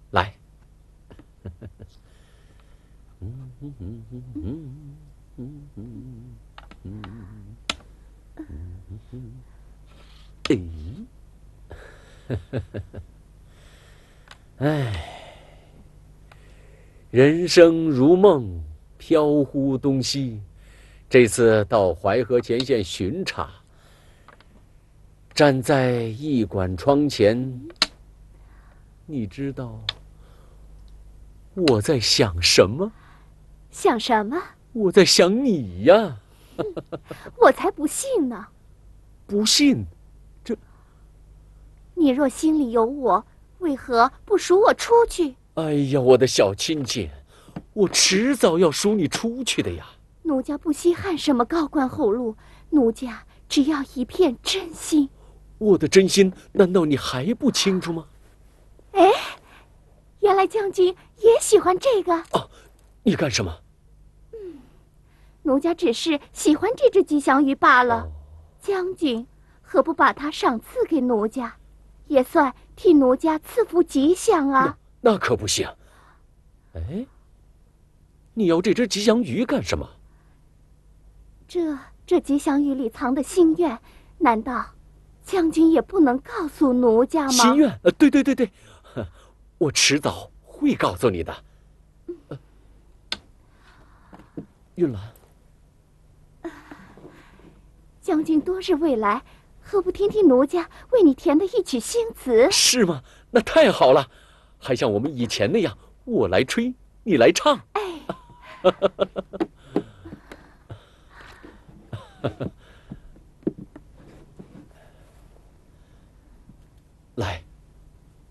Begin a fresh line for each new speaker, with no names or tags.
来。哎，人生如梦，飘忽东西。这次到淮河前线巡查，站在驿馆窗前，你知道我在想什么？
想什么？
我在想你呀。
我才不信呢！
不信？
你若心里有我，为何不赎我出去？
哎呀，我的小亲戚，我迟早要赎你出去的呀。
奴家不稀罕什么高官厚禄，奴家只要一片真心。
我的真心，难道你还不清楚吗？
哎，原来将军也喜欢这个
啊！你干什么？
奴家只是喜欢这只吉祥鱼罢了。
哦，
将军何不把它赏赐给奴家，也算替奴家赐福吉祥啊？
那可不行。哎，你要这只吉祥鱼干什么？
这吉祥鱼里藏的心愿，难道将军也不能告诉奴家吗？
心愿？对对对对，我迟早会告诉你的。韵兰，
将军多日未来，何不听听奴家为你填的一曲新词？
是吗？那太好了，还像我们以前那样，我来吹，你来唱。
哎，
来。